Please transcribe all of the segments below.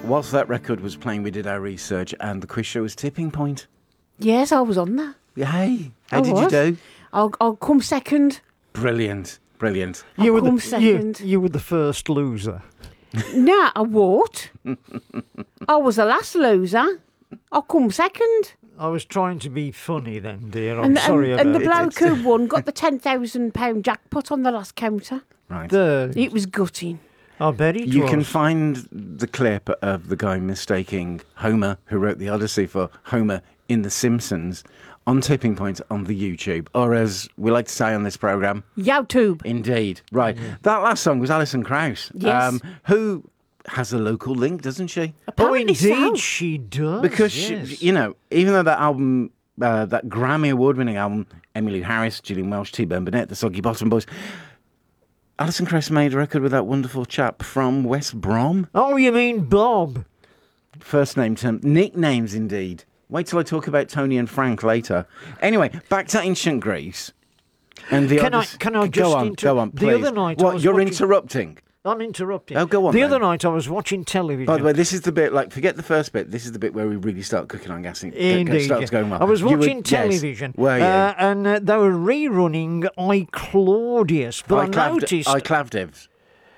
whilst that record was playing, we did our research, and the quiz show was Tipping Point. Yes, I was on that. Hey, how I did was. you do? I'll come second. Brilliant. I'll come second. You were the first loser. Nah, I won't. I was the last loser. I'll come second. I was trying to be funny then, dear. I'm sorry about And the it. bloke who won got the £10,000 jackpot on the last counter. Right. It was gutting. I bet it You was. can find the clip of the guy mistaking Homer, who wrote the Odyssey, for Homer in The Simpsons, on Tipping Point on the YouTube, or as we like to say on this programme, YouTube. Indeed. Right. That last song was Alison Krauss. Yes. Who has a local link, doesn't she? Oh, Apparently indeed, so. she does. Because, yes. she, even though that album, that Grammy Award-winning album, Emmylou Harris, Gillian Welch, T-Bone Burnett, the Soggy Bottom Boys, Alison Krauss made a record with that wonderful chap from West Brom. Oh, you mean Bob? First name term. Nicknames, indeed. Wait till I talk about Tony and Frank later. Anyway, back to ancient Greece. And the Can I just go on, The please. other night I What, was you're watching- interrupting? I'm interrupting. Oh, go on The then. other night I was watching television. By the way, this is the bit, forget the first bit. This is the bit where we really start cooking on gas and Indeed. starts going well. I was You were- watching yes. television. Were you? And they were rerunning I, Claudius. But I noticed... I Clavdivs.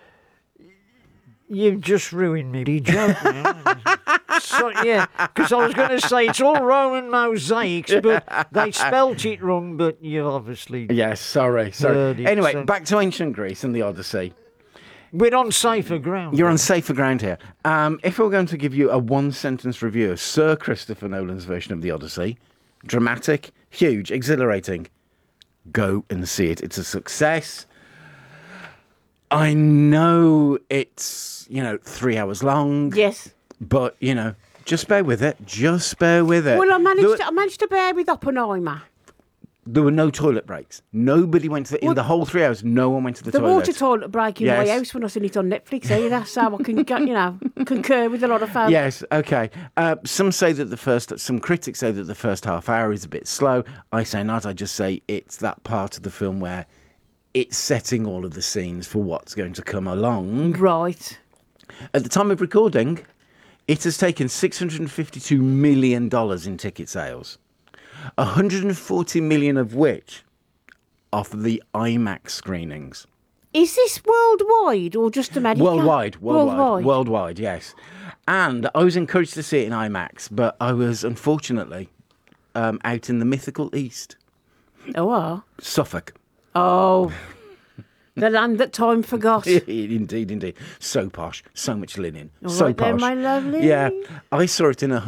You've just ruined me, joke, man. So, yeah, because I was going to say it's all Roman mosaics, but they spelt it wrong, but you obviously... Yes, sorry. Heard it, Anyway, so- back to ancient Greece and the Odyssey. We're on safer ground. You're on safer ground here. If we're going to give you a one-sentence review of Sir Christopher Nolan's version of the Odyssey, dramatic, huge, exhilarating, go and see it. It's a success. I know it's, 3 hours long. Yes. But, just bear with it. Just bear with it. Well, I managed to bear with Oppenheimer. There were no toilet breaks. Nobody went to in the whole 3 hours. No one went to the There toilet. was a toilet break in my Yes. house when I seen it on Netflix either, so I can, concur with a lot of folks. Yes, okay. Some critics say that the first half hour is a bit slow. I say not. I just say it's that part of the film where it's setting all of the scenes for what's going to come along. Right. At the time of recording, it has taken $652 million in ticket sales. 140 million of which are for the IMAX screenings. Is this worldwide or just America? Worldwide, yes. And I was encouraged to see it in IMAX, but I was unfortunately out in the mythical East. Oh, Suffolk. oh. The land that time forgot. Indeed. So posh, so much linen, All so right posh. then, my lovely. Yeah, I saw it in a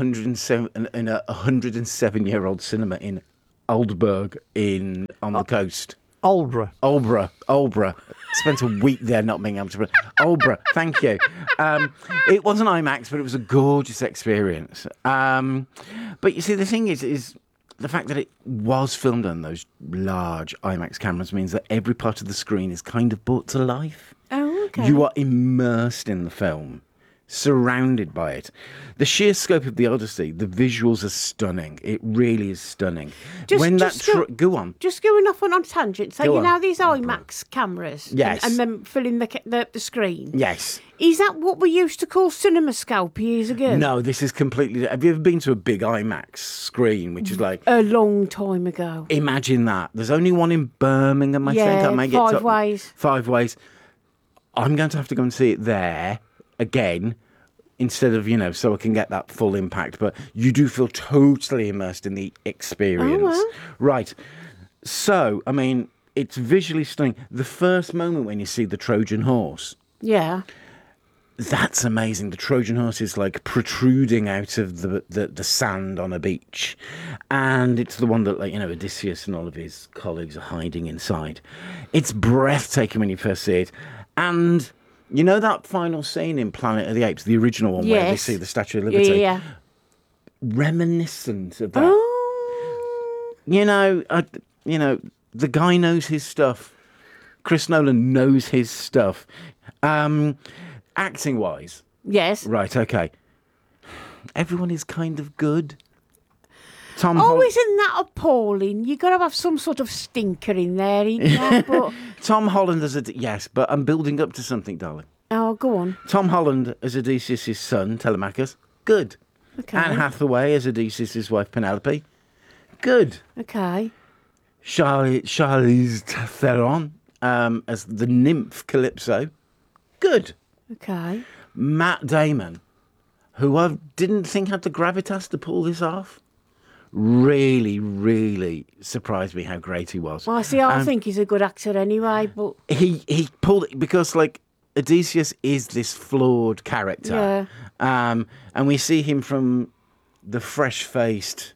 107-year-old cinema in Oldburg on the coast. Aldborough. Spent a week there not being able to... Aldborough, thank you. It wasn't IMAX, but it was a gorgeous experience. But you see, the thing is the fact that it was filmed on those large IMAX cameras means that every part of the screen is kind of brought to life. Oh, okay. You are immersed in the film, surrounded by it. The sheer scope of the Odyssey, the visuals are stunning. It really is stunning. Go on. Just going off on a tangent. So Go on. these IMAX cameras, Yes. and then filling the screen. Yes. Is that what we used to call CinemaScope years ago? No, this is completely... Have you ever been to a big IMAX screen, which is like... A long time ago. Imagine that. There's only one in Birmingham, I think. I may get Five Ways. Five Ways. I'm going to have to go and see it there again, instead of, so I can get that full impact. But you do feel totally immersed in the experience. Oh, well. Right. So, it's visually stunning. The first moment when you see the Trojan horse... Yeah. That's amazing. The Trojan horse is protruding out of the sand on a beach. And it's the one that Odysseus and all of his colleagues are hiding inside. It's breathtaking when you first see it. And you know that final scene in Planet of the Apes, the original one where they see the Statue of Liberty? Yeah. Reminiscent of that. Oh. The guy knows his stuff. Chris Nolan knows his stuff. Acting wise. Yes. Right, okay. Everyone is kind of good. Isn't that appalling? You've got to have some sort of stinker in there, ain't you? But Tom Holland is yes, but I'm building up to something, darling. Oh, go on. Tom Holland as Odysseus' son, Telemachus. Good. Okay. Anne Hathaway as Odysseus' wife, Penelope. Good. Okay. Charlize Theron as the nymph Calypso. Good. Okay. Matt Damon, who I didn't think had the gravitas to pull this off. Really, really surprised me how great he was. Well, see, I think he's a good actor anyway, but... He pulled it because, like, Odysseus is this flawed character. Yeah. And we see him from the fresh-faced,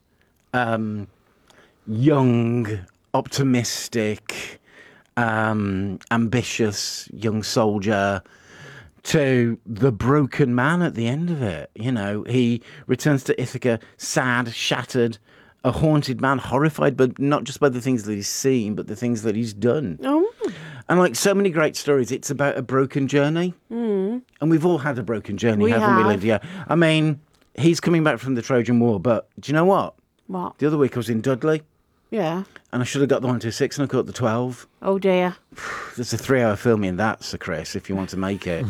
young, optimistic, ambitious young soldier to the broken man at the end of it. You know, he returns to Ithaca sad, shattered, a haunted man, horrified, but not just by the things that he's seen, but the things that he's done. Oh. And like so many great stories, it's about a broken journey. Mm. And we've all had a broken journey, We haven't we, have. Lydia? I mean, he's coming back from the Trojan War, but do you know what? What? The other week I was in Dudley, Yeah. and I should have got the 126 and I caught the 12. Oh, dear. There's a 3-hour film in that, Sir Chris, if you want to make it.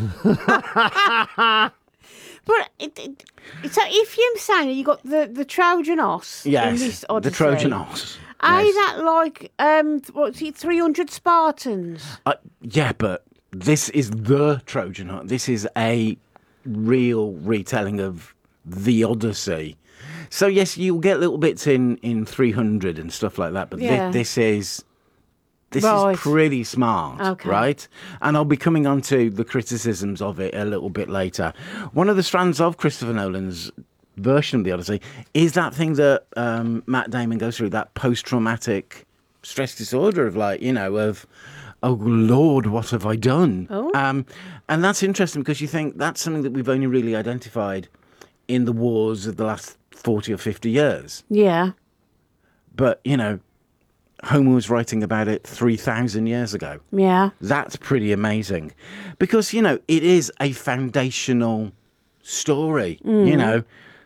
But so if you're saying you got the Trojan horse in Yes, this the Odyssey, Trojan horse. Is Yes. that like, what's it, 300 Spartans? Yeah, but this is the Trojan horse. This is a real retelling of the Odyssey. So yes, you'll get little bits in 300 and stuff like that, but Yeah. this is Right. pretty smart, Okay. right? And I'll be coming on to the criticisms of it a little bit later. One of the strands of Christopher Nolan's version of the Odyssey is that thing that Matt Damon goes through, that post-traumatic stress disorder of like, you know, of, oh Lord, what have I done? Oh. And that's interesting because you think that's something that we've only really identified in the wars of the last 40 or 50 years. Yeah. But, you know, Homer was writing about it 3,000 years ago. Yeah. That's pretty amazing. Because, you know, it is a foundational story. You know,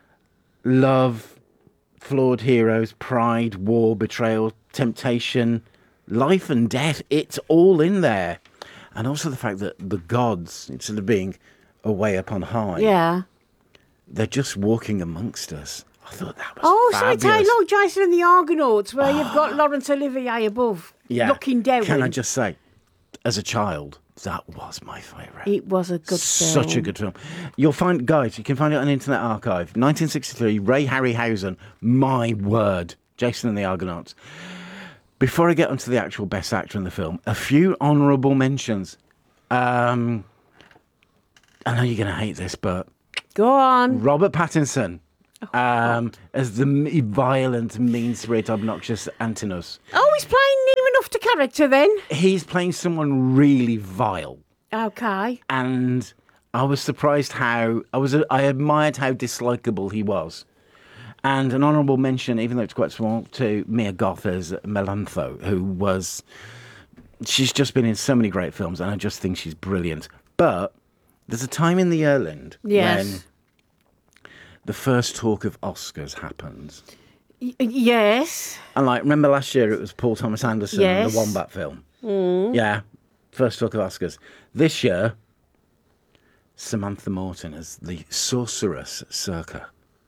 love, flawed heroes, pride, war, betrayal, temptation, life and death. It's all in there. And also the fact that the gods, instead of being away up on high, Yeah. they're just walking amongst us. I thought that was Oh, so it's fabulous. like Jason and the Argonauts, where you've got Laurence Olivier above, looking down. Can I just say, as a child, that was my favourite. It was a good film. Such a good film. You'll find, guys, you can find it on Internet Archive. 1963, Ray Harryhausen. My word. Jason and the Argonauts. Before I get onto the actual best actor in the film, a few honourable mentions. I know you're going to hate this, but Go on. Robert Pattinson as the violent, mean-spirited, obnoxious Antinous. Oh, he's playing near enough to character then. He's playing someone really vile. Okay. And I was surprised I admired how dislikable he was. And an honourable mention, even though it's quite small, to Mia Goth as Melantho, she's just been in so many great films, and I just think she's brilliant. But there's a time in the Erland when the first talk of Oscars happens. Yes. And like, remember last year it was Paul Thomas Anderson in Yes. the Wombat film? Yeah, first talk of Oscars. This year, Samantha Morton as the sorceress Circa.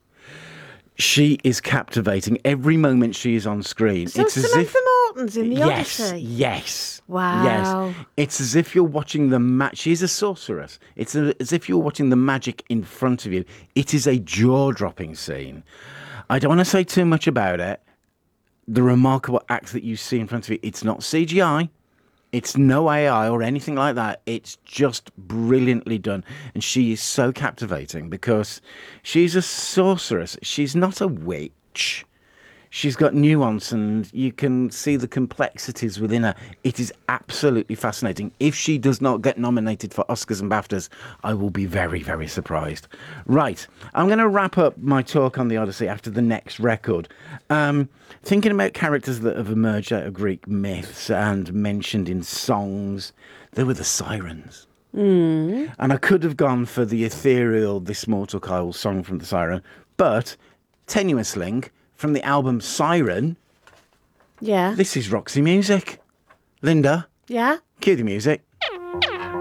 She is captivating every moment she is on screen. So Samantha Morton's in the Yes, Odyssey. yes. Wow. Yes. It's as if you're watching she's a sorceress. It's as if you're watching the magic in front of you. It is a jaw-dropping scene. I don't want to say too much about it. The remarkable act that you see in front of you, it's not CGI. It's no AI or anything like that. It's just brilliantly done. And she is so captivating because she's a sorceress. She's not a witch. She's got nuance and you can see the complexities within her. It is absolutely fascinating. If she does not get nominated for Oscars and BAFTAs, I will be very, very surprised. Right. I'm going to wrap up my talk on the Odyssey after the next record. Thinking about characters that have emerged out of Greek myths and mentioned in songs, they were the sirens. And I could have gone for the ethereal This Mortal Coil song from the Siren, but Tenuous Link from the album Siren, Yeah. this is Roxy music. Linda, Yeah. cue the music.